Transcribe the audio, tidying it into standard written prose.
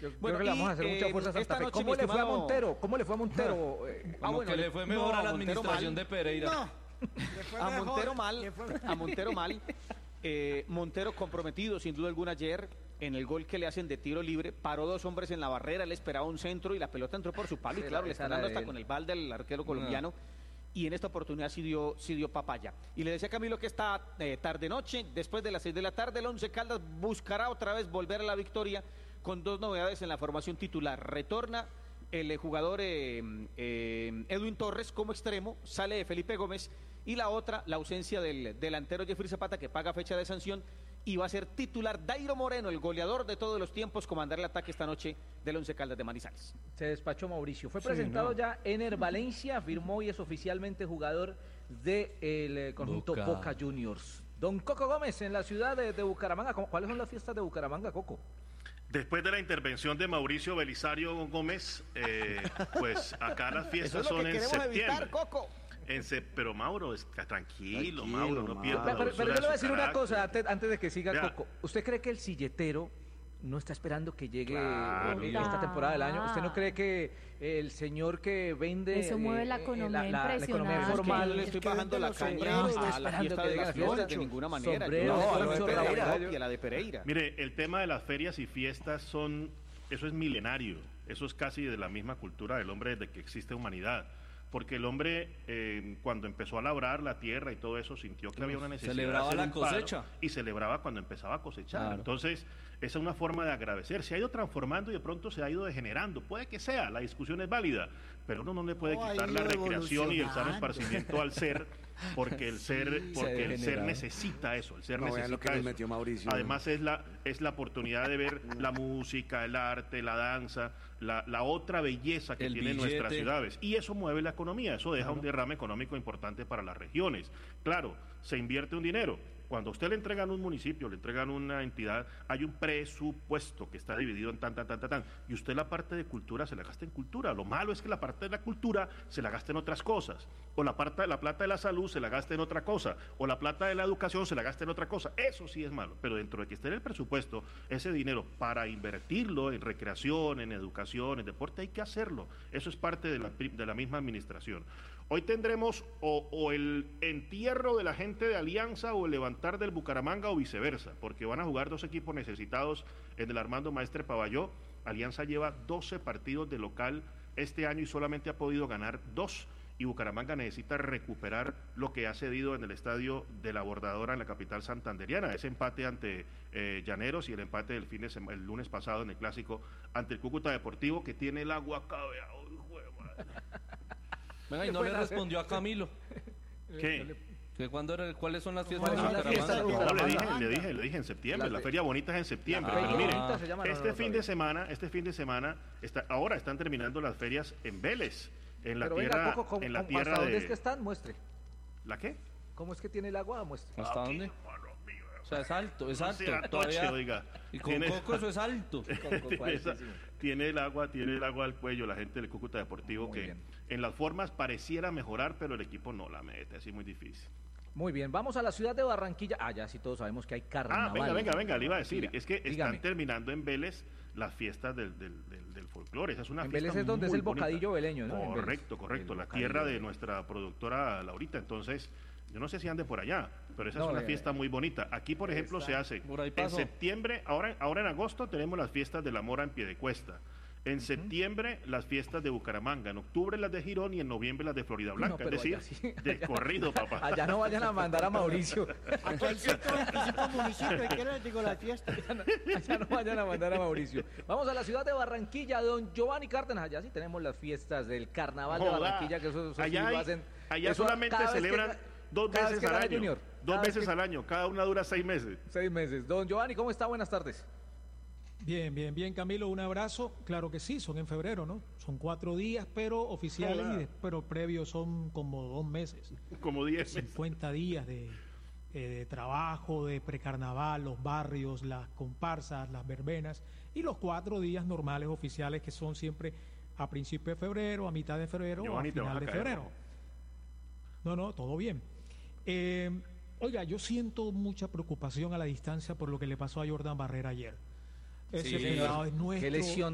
Creo que le vamos a hacer mucha fuerza a Santa Fe. ¿Cómo le fue a Montero? ¿Cómo le fue a Montero? Que le fue mejor a la administración de Pereira. A Montero mal. A Montero mal. Montero comprometido sin duda alguna ayer en el gol que le hacen de tiro libre, paró dos hombres en la barrera, él esperaba un centro y la pelota entró por su palo y claro, le están dando hasta con el balde al arquero colombiano y en esta oportunidad sí dio papaya. Y le decía a Camilo que esta tarde-noche, después de las 6 de la tarde, el Once Caldas buscará otra vez volver a la victoria con dos novedades en la formación titular. Retorna el jugador Edwin Torres como extremo, sale Felipe Gómez y la otra, la ausencia del delantero Jeffrey Zapata que paga fecha de sanción y va a ser titular Dairo Moreno, el goleador de todos los tiempos, comandar el ataque esta noche del Once Caldas de Manizales. Se despachó Mauricio. Fue presentado ya Ener Valencia, firmó y es oficialmente jugador del conjunto Boca Juniors. Don Coco Gómez en la ciudad de Bucaramanga. ¿Cuáles son las fiestas de Bucaramanga, Coco? Después de la intervención de Mauricio Belisario Gómez, pues acá las fiestas son en septiembre. Evitar, Coco. Pero Mauro, tranquilo, Mauro, no pierda. Pero yo le voy a decir una cosa antes de que siga Coco. ¿Usted cree que el silletero no está esperando que llegue esta temporada del año? ¿Usted no cree que el señor que vende eso mueve la economía la economía informal? No le estoy bajando la caña a la fiesta de las flores de ninguna manera. Y a la de Pereira. Mire, el tema de las ferias y fiestas eso es milenario. Eso es casi de la misma cultura del hombre desde que existe humanidad. Porque el hombre, cuando empezó a labrar la tierra y todo eso, sintió que había una necesidad. Celebraba de la cosecha. Y celebraba cuando empezaba a cosechar. Claro. Entonces, esa es una forma de agradecer. Se ha ido transformando y de pronto se ha ido degenerando. Puede que sea, la discusión es válida, pero uno no le puede quitar la recreación y el sano esparcimiento al ser, porque el ser necesita eso. El ser necesita lo que eso. Metió Mauricio. Además, es la oportunidad de ver la música, el arte, la danza, la otra belleza que tienen nuestras ciudades. Y eso mueve la economía, eso deja un derrame económico importante para las regiones. Claro, se invierte un dinero. Cuando a usted le entregan un municipio, le entregan una entidad, hay un presupuesto que está dividido en tan. Y usted la parte de cultura se la gasta en cultura. Lo malo es que la parte de la cultura se la gasta en otras cosas. O la plata de la salud se la gasta en otra cosa. O la plata de la educación se la gasta en otra cosa. Eso sí es malo. Pero dentro de que esté en el presupuesto, ese dinero para invertirlo en recreación, en educación, en deporte, hay que hacerlo. Eso es parte de la misma administración. Hoy tendremos o el entierro de la gente de Alianza o el levantar del Bucaramanga o viceversa, porque van a jugar dos equipos necesitados en el Armando Maestre Pavalló. Alianza lleva 12 partidos de local este año y solamente ha podido ganar 2, y Bucaramanga necesita recuperar lo que ha cedido en el estadio de la Bordadora en la capital santanderiana, ese empate ante Llaneros y el empate del el lunes pasado en el clásico ante el Cúcuta Deportivo, que tiene el agua cabeado. Venga, y no le respondió a Camilo. ¿Qué? ¿Cuáles son las fiestas de Bucaramanga? No, le dije en septiembre. La feria bonita es en septiembre. Pero mire, este fin de semana ahora están terminando las ferias en Vélez, en la tierra, en la tierra ¿hasta dónde es que están? Muestre. ¿La qué? ¿Cómo es que tiene el agua? Muestre. ¿Hasta dónde? O sea, es alto. Todavía, oiga, y con Coco eso es alto. Tiene el agua al cuello la gente del Cúcuta Deportivo, muy que bien. En las formas pareciera mejorar, pero el equipo no la mete, así muy difícil. Muy bien, vamos a la ciudad de Barranquilla. Ya sí todos sabemos que hay carnaval. Venga, le iba a decir, es que están terminando en Vélez las fiestas del folclore. Esa es una fiesta Vélez es donde es el bocadillo veleño, ¿no? Correcto, la tierra de nuestra productora Laurita. Entonces, yo no sé si ande por allá, pero esa es una fiesta muy bonita. Aquí, por ejemplo, se hace en septiembre, ahora en agosto tenemos las fiestas de la Mora en Piedecuesta. En septiembre las fiestas de Bucaramanga, en octubre las de Girón y en noviembre las de Florida Blanca, es decir, de corrido, papá. Allá no vayan a mandar a Mauricio. Aquí hay 125 municipios, ¿qué les digo las fiestas? Allá no vayan a mandar a Mauricio. Vamos a la ciudad de Barranquilla, don Giovanni Cárdenas. Allá sí tenemos las fiestas del carnaval de Barranquilla, que eso allá sí lo hacen. Allá solamente celebran dos veces al año. Junior. Dos veces al año, cada una dura 6 meses. 6 meses. Don Giovanni, ¿cómo está? Buenas tardes. Bien, Camilo, un abrazo. Claro que sí, son en febrero, ¿no? Son 4 días, pero oficiales, pero previos son como 2 meses. Como 10 meses. 50 días de trabajo, de precarnaval, los barrios, las comparsas, las verbenas, y los 4 días normales oficiales que son siempre a principio de febrero, a mitad de febrero o a final de febrero. No, todo bien. Oiga, yo siento mucha preocupación a la distancia por lo que le pasó a Jordan Barrera ayer. Ese pelado es nuestro. Qué lesión